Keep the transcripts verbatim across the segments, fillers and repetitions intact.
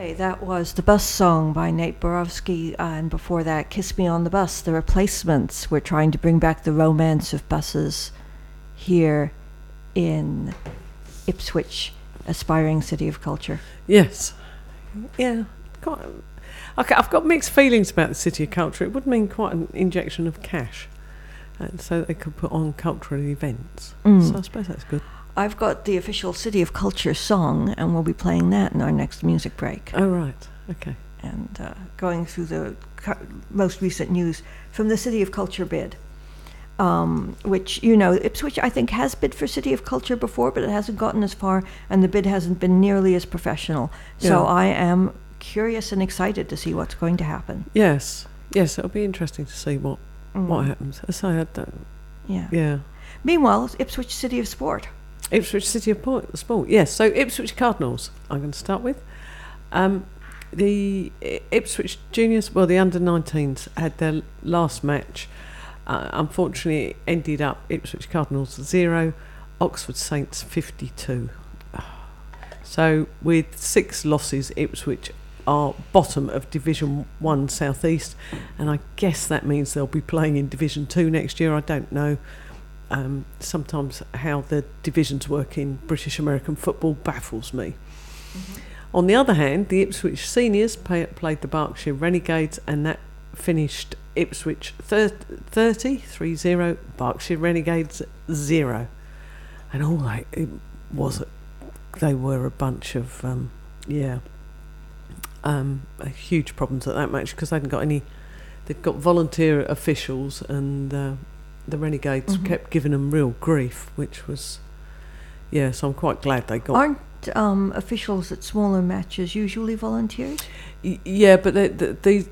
Okay, that was The Bus Song by Nate Borowski, and before that, Kiss Me on the Bus, The Replacements. We're trying to bring back the romance of buses here in Ipswich, aspiring city of culture. Yes. Yeah. Quite, okay, I've got mixed feelings about the city of culture. It would mean quite an injection of cash, and so they could put on cultural events. Mm. So I suppose that's good. I've got the official City of Culture song, and we'll be playing that in our next music break. Oh, right. Okay. And uh, going through the cu- most recent news from the City of Culture bid, um, which, you know, Ipswich, I think, has bid for City of Culture before, but it hasn't gotten as far, and the bid hasn't been nearly as professional. So Yeah. I am curious and excited to see what's going to happen. Yes. Yes, it'll be interesting to see what, Mm. what happens. I say I don't... Yeah. Yeah. Meanwhile, Ipswich City of Sport. Ipswich City of Port, Sport, yes. So Ipswich Cardinals, I'm going to start with. Um, the I- Ipswich Juniors, well, the under nineteens had their last match. Uh, unfortunately, it ended up Ipswich Cardinals zero, Oxford Saints fifty-two. So with six losses, Ipswich are bottom of Division One South East, and I guess that means they'll be playing in Division Two next year. I don't know. Um, sometimes how the divisions work in British American football baffles me. Mm-hmm. On the other hand, the Ipswich Seniors pay, played the Berkshire Renegades, and that finished Ipswich thirty, three zero, Berkshire Renegades zero. And all that, it was, a, they were a bunch of, um, yeah, um, huge problems at that match because they hadn't got any, they've got volunteer officials, and uh, the Renegades mm-hmm. kept giving them real grief, which was, yeah, so I'm quite glad they got... Aren't um, officials at smaller matches usually volunteers? Y- yeah, but they, they, they,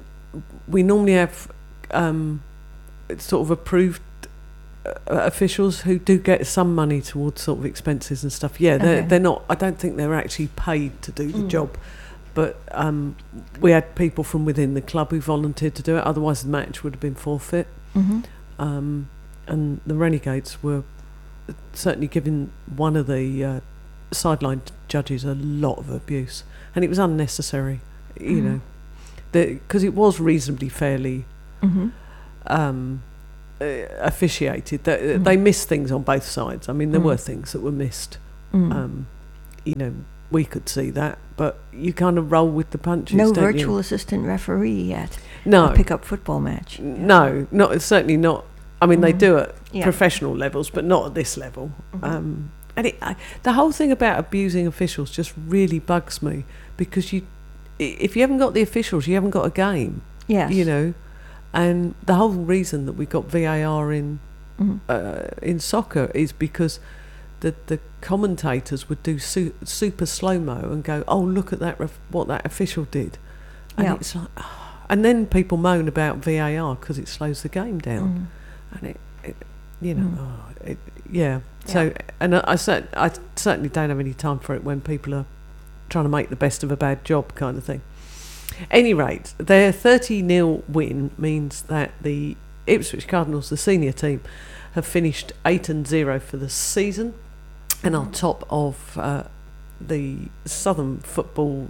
we normally have um, sort of approved uh, officials who do get some money towards sort of expenses and stuff. Yeah, they're, okay. they're not, I don't think they're actually paid to do the mm. job, but um, we had people from within the club who volunteered to do it, otherwise the match would have been forfeit. Mm-hmm. Um, and the Renegades were certainly giving one of the uh, sideline judges a lot of abuse, and it was unnecessary, you mm-hmm. know, because it was reasonably fairly mm-hmm. um, uh, officiated. They, mm-hmm. they missed things on both sides. I mean, there mm-hmm. were things that were missed. Mm. Um, you know, we could see that, but you kind of roll with the punches. No don't virtual you? assistant referee yet. No. A pick-up football match. Yeah. No, not certainly not. I mean, mm-hmm. they do at yeah. professional levels, but not at this level. Mm-hmm. Um, and it, I, the whole thing about abusing officials just really bugs me, because you, if you haven't got the officials, you haven't got a game. Yes. You know, and the whole reason that we got V A R in mm-hmm. uh, in soccer is because the the commentators would do su- super slow mo and go, "Oh, look at that! Ref- what that official did," and yeah. it's like. Oh. And then people moan about V A R because it slows the game down, mm. and it, it, you know, mm. oh, it, yeah. yeah. So, and I, I, cert- I certainly don't have any time for it when people are trying to make the best of a bad job, kind of thing. Any rate, their thirty nil win means that the Ipswich Cardinals, the senior team, have finished eight and zero for the season, and are top of uh, the Southern Football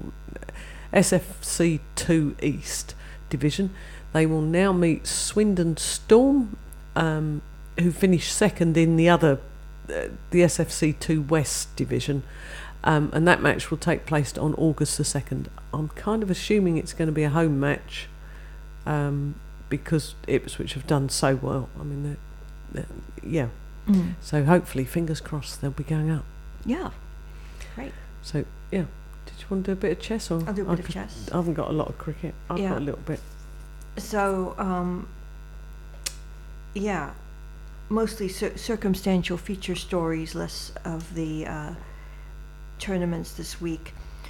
S F C two East division. They will now meet Swindon Storm, um, who finished second in the other, uh, the S F C two West division, um, and that match will take place on August the second. I'm kind of assuming it's going to be a home match, um, because Ipswich have done so well. I mean, they're, they're, yeah. Mm. So hopefully, fingers crossed, they'll be going up. Yeah. Great. So yeah. Do you want to do a bit of chess? Or I'll do a bit I of could, chess. I haven't got a lot of cricket. I've yeah. got a little bit. So, um, yeah, mostly cir- circumstantial feature stories, less of the uh, tournaments this week.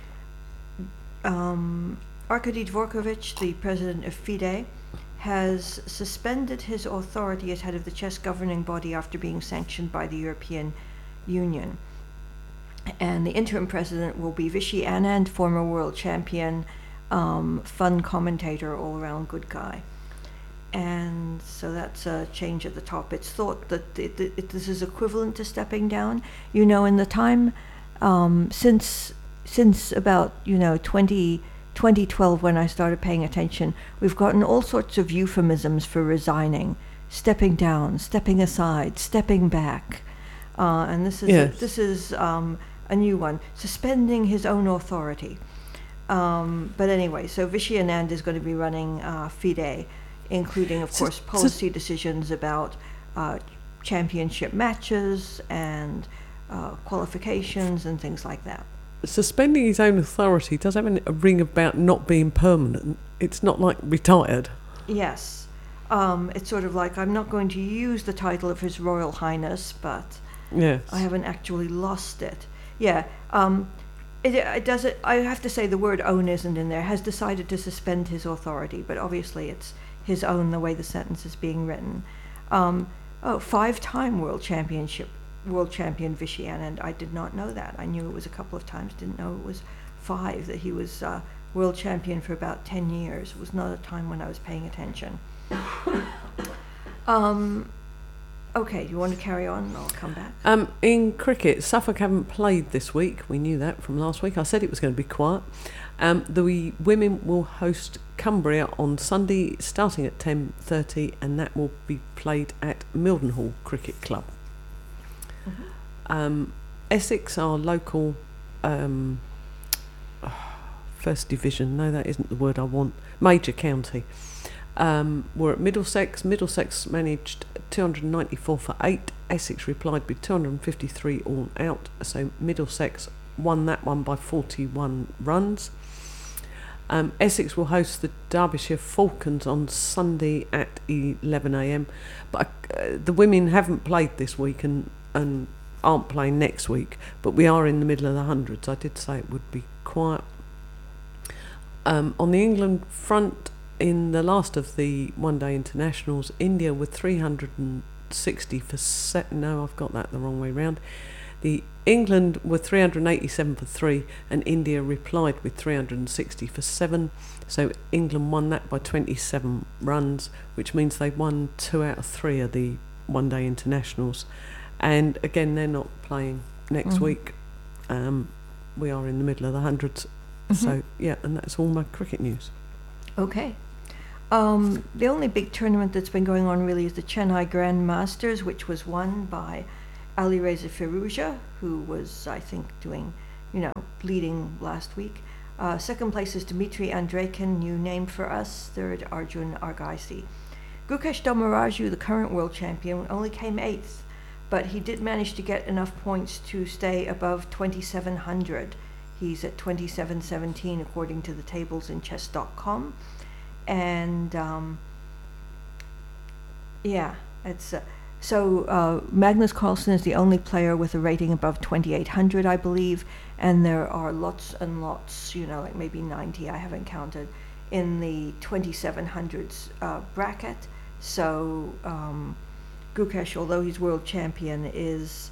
Um, Arkady Dvorkovich, the president of FIDE, has suspended his authority as head of the chess governing body after being sanctioned by the European Union. And the interim president will be Vishy Anand, former world champion, um, fun commentator, all-around good guy. And so that's a change at the top. It's thought that it, it, this is equivalent to stepping down. You know, in the time um, since since about, you know, twenty, twenty twelve, when I started paying attention, we've gotten all sorts of euphemisms for resigning: stepping down, stepping aside, stepping back. Uh, and this is, Yes. a, this is um, a new one: suspending his own authority. Um, but anyway, so Vishy Anand is going to be running uh, FIDE, including, of So- course, so- policy decisions about uh, championship matches and uh, qualifications and things like that. Suspending his own authority does have a ring about not being permanent. It's not like retired. Yes. Um, it's sort of like, I'm not going to use the title of His Royal Highness, but Yes. I haven't actually lost it. Yeah. Um, it, it does it. I have to say the word own isn't in there. Has decided to suspend his authority, but obviously it's his own the way the sentence is being written. Um, oh, five-time world championship, world champion Vishy Anand. I did not know that. I knew it was a couple of times. Didn't know it was five. That he was uh, world champion for about ten years. It was not a time when I was paying attention. um, okay. Do you want to carry on? I'll come back. Um, in cricket, Suffolk haven't played this week. We knew that from last week. I said it was going to be quiet. Um, the women will host Cumbria on Sunday, starting at ten thirty, and that will be played at Mildenhall Cricket Club. Mm-hmm. Um, Essex, our local um, first division, no, that isn't the word I want, major county. Um, we're at Middlesex. Middlesex managed two hundred ninety-four for eight. Essex replied with two hundred fifty-three all out. So Middlesex won that one by forty-one runs. Um, Essex will host the Derbyshire Falcons on Sunday at eleven a.m. But uh, the women haven't played this week and, and aren't playing next week. But we are in the middle of the hundreds. I did say it would be quiet. Um, on the England front, in the last of the one-day internationals, India were three hundred sixty for set. No, I've got that the wrong way round. The England were three hundred eighty-seven for three, and India replied with three hundred sixty for seven. So England won that by twenty-seven runs, which means they won two out of three of the one-day internationals. And again, they're not playing next Mhm. week. Um, we are in the middle of the hundreds. Mhm. So yeah, and that's all my cricket news. Okay. Um, the only big tournament that's been going on really is the Chennai Grand Masters, which was won by Ali Reza Firouzja, who was, I think, doing, you know, leading last week. Uh, second place is Dmitry Andreikin, new name for us. Third, Arjun Argaisi. Gukesh Dommaraju, the current world champion, only came eighth, but he did manage to get enough points to stay above twenty-seven hundred. He's at twenty-seven seventeen according to the tables in chess dot com. And um, yeah, it's uh, so uh, Magnus Carlsen is the only player with a rating above twenty-eight hundred, I believe, and there are lots and lots, you know, like maybe ninety, I haven't counted, in the twenty-seven hundreds uh, bracket. So um, Gukesh, although he's world champion, is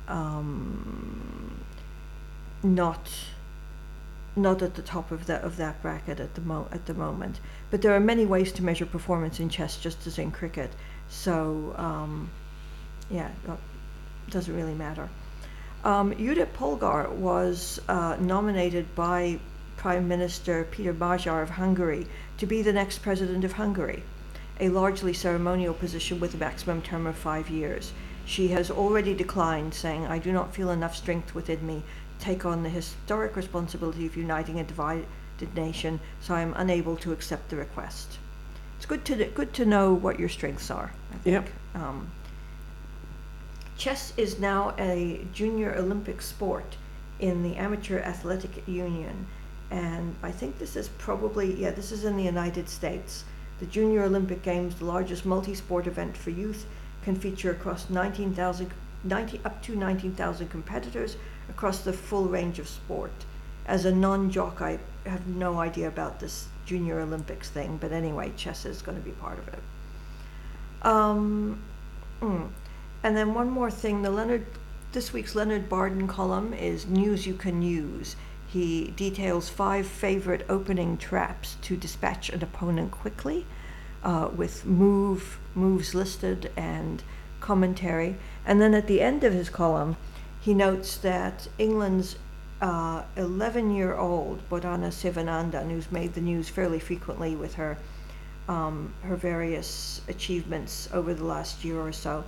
um, not not at the top of that of that bracket at the mo at the moment. But there are many ways to measure performance in chess, just as in cricket. So um, yeah, it doesn't really matter. Um, Judith Polgar was uh, nominated by Prime Minister Peter Magyar of Hungary to be the next president of Hungary, a largely ceremonial position with a maximum term of five years. She has already declined, saying, "I do not feel enough strength within me to take on the historic responsibility of uniting a divided nation, so I am unable to accept the request." It's good to good to know what your strengths are, I think. Yep. Um, chess is now a junior Olympic sport in the Amateur Athletic Union, and I think this is probably, yeah, this is in the United States. The Junior Olympic Games, the largest multi-sport event for youth, can feature across nineteen thousand, ninety, up to nineteen thousand competitors across the full range of sport. As a non-jock, I have no idea about this Junior Olympics thing, but anyway, chess is going to be part of it. Um, mm. And then one more thing, the Leonard, this week's Leonard Barden column is News You Can Use. He details five favorite opening traps to dispatch an opponent quickly, uh, with move, moves listed and commentary. And then at the end of his column, he notes that England's uh, eleven-year-old Bodhana Sivanandan, who's made the news fairly frequently with her um, her various achievements over the last year or so,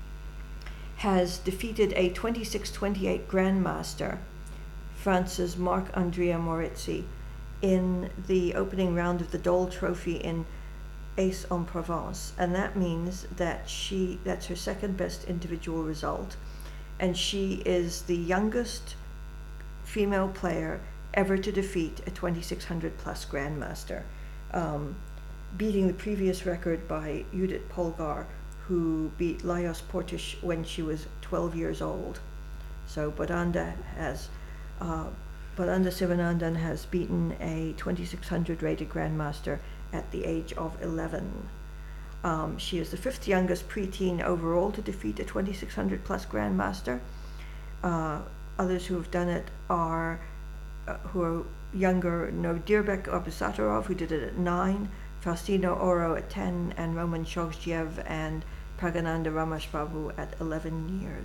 has defeated a twenty-six twenty-eight Grandmaster, France's Marc-Andrea Morizzi, in the opening round of the Dole Trophy in Aix-en-Provence, and that means that she that's her second best individual result, and she is the youngest female player ever to defeat a twenty-six hundred plus Grandmaster, um, beating the previous record by Judith Polgar, who beat Lajos Portish when she was twelve years old. So Bodhana has uh, Bodhana Sivanandan has beaten a twenty-six hundred rated Grandmaster at the age of eleven. Um, she is the fifth youngest preteen overall to defeat a twenty-six hundred plus Grandmaster. Uh, others who have done it are, uh, who are younger, Nodirbek Abusatorov, who did it at nine, Faustino Oro at ten, and Roman Shogzhiev and Pragananda Ramashbabu at eleven years.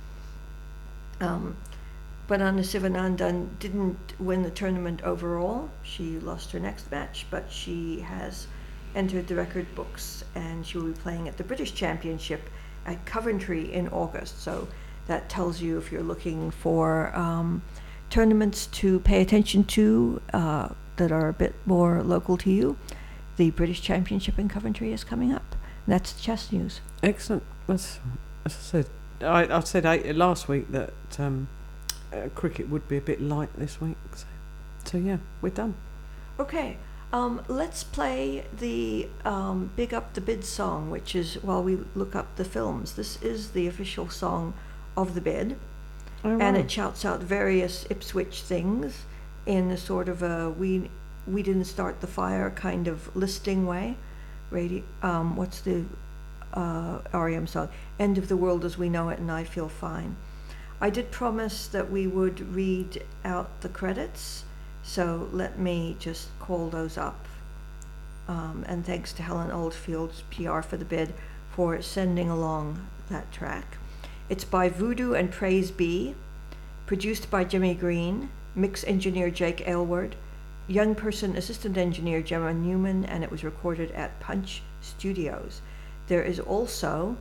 Um, Bodhana Sivanandan didn't win the tournament overall. She lost her next match, but she has entered the record books, and she will be playing at the British Championship at Coventry in August. So that tells you, if you're looking for um, tournaments to pay attention to uh, that are a bit more local to you, the British Championship in Coventry is coming up. That's chess news. Excellent. As, as I said, I, I said I, last week that um, uh, cricket would be a bit light this week. So, so yeah, we're done. Okay, um, let's play the um, Big Up the Bid song, which is while we look up the films. This is the official song of the bid, Oh, and wow. it shouts out various Ipswich things in a sort of a we we didn't start the fire kind of listing way. Radi- um, what's the uh, R E M song? End of the World as We Know It and I Feel Fine. I did promise that we would read out the credits, so let me just call those up. Um, and thanks to Helen Oldfield's P R for the bid for sending along that track. It's by Voodoo and Praise Be, produced by Jimmy Green, mix engineer Jake Aylward, young person assistant engineer Gemma Newman, and it was recorded at Punch Studios. There is also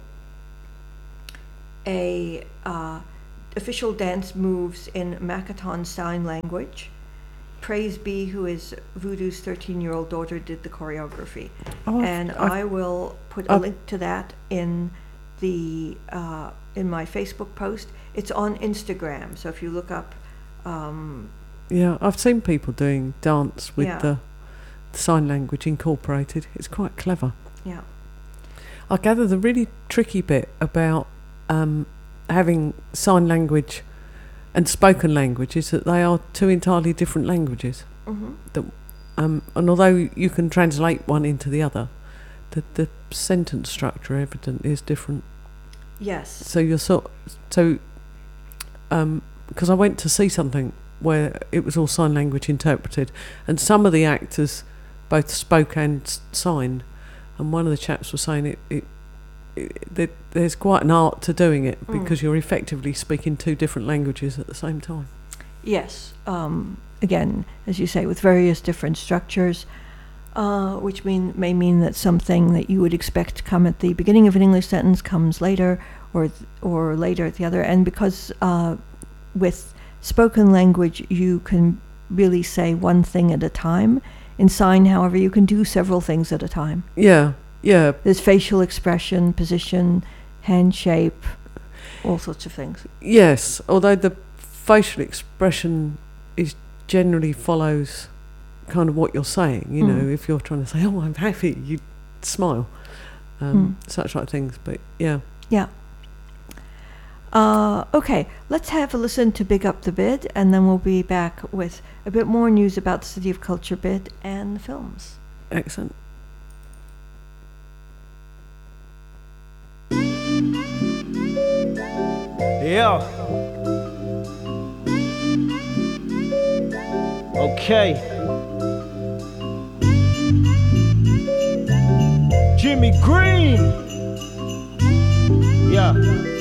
a uh, official dance moves in Makaton Sign Language. Praise Be, who is Voodoo's thirteen-year-old daughter, did the choreography. Oh, I've- and I've- I will put a I've- link to that in the uh, in my Facebook post. It's on Instagram, so if you look up um, Yeah, I've seen people doing dance with Yeah. the sign language incorporated. It's quite clever. yeah. I gather the really tricky bit about um, having sign language and spoken language is that they are two entirely different languages. Mm-hmm. Um, and although you can translate one into the other, the, the sentence structure evidently is different. Yes. So you're sort so um because I went to see something where it was all sign language interpreted, and some of the actors both spoke and s- signed, and one of the chaps was saying it, it, it that there's quite an art to doing it Mm. because you're effectively speaking two different languages at the same time. Yes. Um, again, as you say, with various different structures, uh, which mean may mean that something that you would expect to come at the beginning of an English sentence comes later, or th- or later at the other. And because uh, with spoken language, you can really say one thing at a time. In sign, however, you can do several things at a time. Yeah, yeah, There's facial expression, position, hand shape, all sorts of things. yes. Although the facial expression is generally follows kind of what you're saying. You Mm. know, if you're trying to say, "Oh, I'm happy," you smile, um, such like things. But yeah, Yeah. Uh, okay, let's have a listen to Big Up the Bid, and then we'll be back with a bit more news about the City of Culture bid and the films. excellent. Yeah. Okay. Jimmy Green. Yeah.